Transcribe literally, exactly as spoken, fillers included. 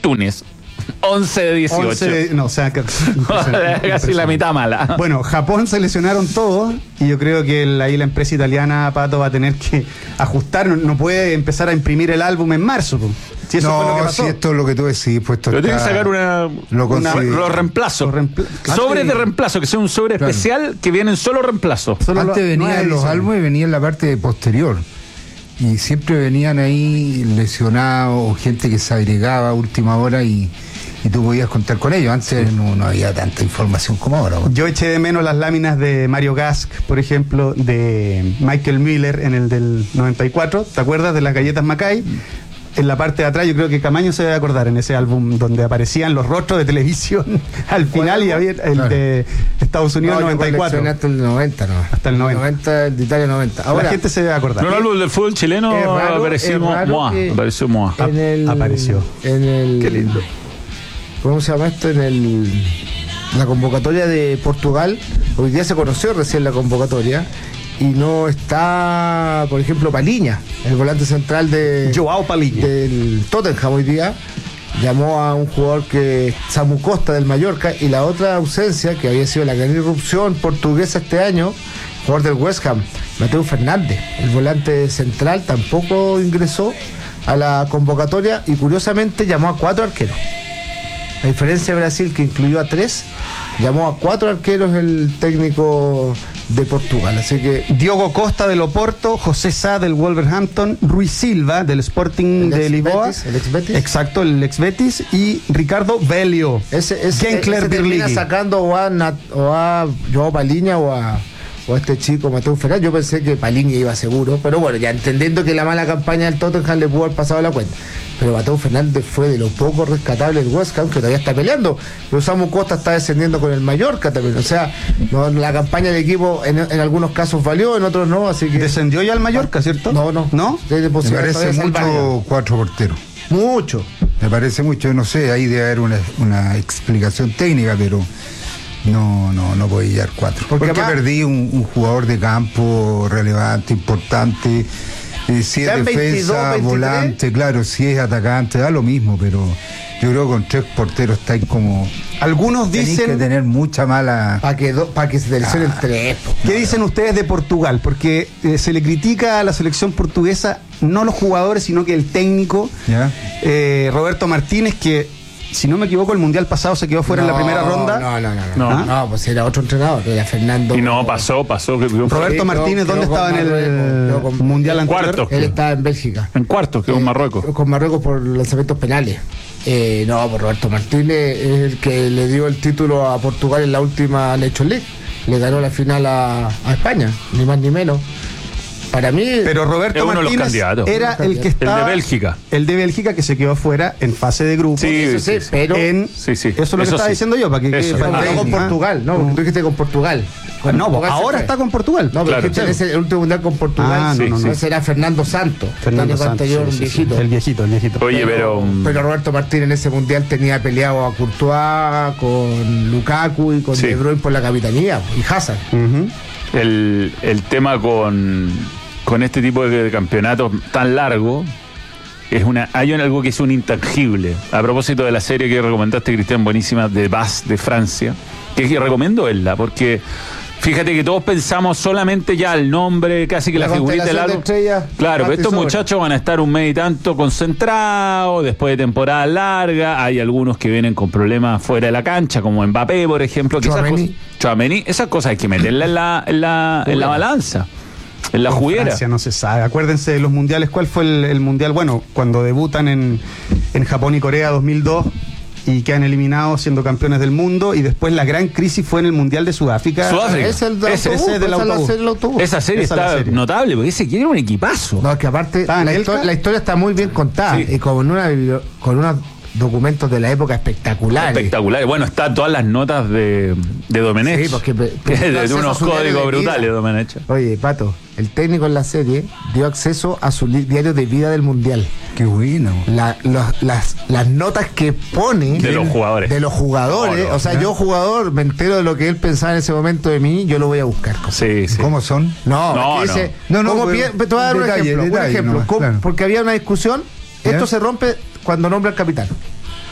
Túnez. once de dieciocho. once de, no, o sea, que, casi la mitad mala. Bueno, Japón se lesionaron todos y yo creo que el, ahí la empresa italiana, Pato, va a tener que ajustar. No, no puede empezar a imprimir el álbum en marzo. Si eso no, fue lo que pasó. si esto es lo que tú decís, pues esto Pero tiene que está- sacar una, lo una- consigue- los reemplazos. Los reempla- Sobres Antes- de reemplazo, que sea un sobre Claro. especial que vienen solo reemplazos. Solo Antes lo- venían nueve los ediciones. álbumes, venía en la parte posterior. Y siempre venían ahí lesionados, o gente que se agregaba a última hora y, y tú podías contar con ellos. Antes no, no había tanta información como ahora. Bueno. Yo eché de menos las láminas de Mario Gask, por ejemplo, de Michael Miller en el del noventa y cuatro. ¿Te acuerdas de las galletas Macay? En la parte de atrás, yo creo que Camaño se debe acordar, en ese álbum donde aparecían los rostros de televisión al final, y había el Claro. de Estados Unidos No, yo noventa y cuatro. coleccioné hasta el noventa, ¿no? Hasta el noventa. noventa, el de Italia noventa. Ahora, La gente se debe acordar. No, el álbum del fútbol chileno es raro, apareció es raro Moa, que apareció Moa. en el, Apareció. En el, Qué lindo. ¿Cómo se llama esto? En el la convocatoria de Portugal. Hoy día se conoció recién la convocatoria. Y no está, por ejemplo, Paliña, el volante central de Joao Paliña. del Tottenham hoy día. Llamó a un jugador que Samu Costa del Mallorca, y la otra ausencia, que había sido la gran irrupción portuguesa este año, jugador del West Ham, Mateo Fernández, el volante central, tampoco ingresó a la convocatoria, y curiosamente llamó a cuatro arqueros. A diferencia de Brasil, que incluyó a tres, llamó a cuatro arqueros el técnico de Portugal. Así que Diogo Costa del Oporto, José Sá del Wolverhampton, Ruiz Silva del Sporting El de ex Lisboa, Betis, el ex Betis. exacto, el ex Betis, y Ricardo Velio. ese, ese, Genkler ese termina Birligui. sacando o a, Nat- o a Joao Paliña o a, o a este chico Mateo Fernández. Yo pensé que Paliña iba seguro, pero bueno, ya entendiendo que la mala campaña del Tottenham le pudo haber pasado la cuenta. Pero Mateo Fernández fue de lo poco rescatable del West Ham, que todavía está peleando. Pero Samu Costa está descendiendo con el Mallorca también. O sea, no, la campaña del equipo en, en algunos casos valió, en otros no, así que... Descendió ya al Mallorca, ¿cierto? No, no. ¿No? Tiene Me posibilidad parece todavía de salvar. mucho cuatro porteros. Mucho. Me parece mucho, yo no sé, ahí debe haber una, una explicación técnica, pero no, no, no puede llegar cuatro. Porque Porque, además- perdí un, un jugador de campo relevante, importante. Eh, si es Ya en defensa, veintidós, veintitrés. volante, claro, si es atacante, da lo mismo, pero yo creo que con tres porteros estáis como. Algunos Tenéis que dicen... tener mucha mala. Para que, do- pa' que se seleccionen Ah. tres. po. ¿Qué dicen ustedes de Portugal? Porque eh, se le critica a la selección portuguesa no los jugadores, sino que el técnico, ¿Ya? eh, Roberto Martínez, que, si no me equivoco, el Mundial pasado se quedó fuera en la No, primera ronda. No, no, no. No. No, no, pues era otro entrenador, era Fernando. Y no, pasó, pasó. que- Roberto Sí, Martínez, quedó- ¿dónde quedó estaba en con el Marruecos, quedó con- Mundial anterior? Cuarto. Él estaba en Bélgica. En cuartos, que es Eh, Marruecos. Con Marruecos por lanzamientos penales. Eh, no, pues Roberto Martínez es el que le dio el título a Portugal en la última Nations League. Le ganó la final a, a España, ni más ni menos. Para mí, Pero Roberto Es uno de los Martínez candidatos. era el que El estaba... de Bélgica. El de Bélgica, que se quedó fuera en fase de grupo. Sí, eso sí, sí, sí. pero En, Sí, sí. Eso es lo que Eso estaba sí. diciendo yo, para que... Eso. que- pero para no que- con ah. Portugal, no, porque tú dijiste con Portugal. Con No, Portugal se ahora fue. está con Portugal. No, pero Claro. es que ese es el último mundial con Portugal. Ah, no, sí, no, sí. no. Ese era Fernando Santos. Fernando el año Santos, anterior, sí, un sí, sí. viejito. El viejito, el viejito. Oye, pero. Pero Roberto Martínez en ese mundial tenía peleado a Courtois con Lukaku y con Sí. De Bruyne por la capitanía, y Hazard. Ujú. el, el tema con, con este tipo de, de campeonatos tan largo es una hay algo que es un intangible. A propósito de la serie que recomendaste, Cristian, buenísima, de Bas de Francia, que, que recomiendo verla, porque fíjate que todos pensamos solamente ya el nombre, casi que la, La figurita del constelación de álbum. estrellas, Claro, pero parte estos sobre. muchachos van a estar un mes y tanto concentrados, después de temporada larga. Hay algunos que vienen con problemas fuera de la cancha, como Mbappé, por ejemplo. que esas Tchouaméni. cosas- Tchouaméni, esas cosas hay que meterlas en la, en la, en la balanza, en la Con juguera. Francia no se sabe. Acuérdense de los mundiales. ¿Cuál fue el, el mundial? Bueno, cuando debutan en, en Japón y Corea dos mil dos y quedan eliminados siendo campeones del mundo, y después la gran crisis fue en el Mundial de Sudáfrica. Sudáfrica. Es el del Ese- autobús, ese es del esa es la autobús. serie del autobús. Esa serie Esa es la está serie. notable, porque ese quiere un equipazo. No, que aparte ¿Está la, en histo- Elka? la historia está muy bien contada Sí. y con una bibli- con unos documentos de la época espectaculares. Espectacular. Bueno, está todas las notas de, de Domenech. Sí, porque pe- que es de, acceso a unos su diario códigos de vida. brutales, Domenech. Oye, Pato, el técnico en la serie dio acceso a su li- diario de vida del mundial. Qué bueno. La- los- las, las notas que pone De los jugadores. de los jugadores, No, no, o sea, ¿ya? yo jugador me entero de lo que él pensaba en ese momento de mí, yo lo voy a buscar. Sí, sí. ¿Cómo son? No, No, es que no. dice, No, no, ¿cómo pero- pi- te voy a dar un detalle, ejemplo, un detalle ejemplo, nomás, ¿cómo- claro. porque había una discusión, ¿Ya? esto se rompe cuando nombra al capitán.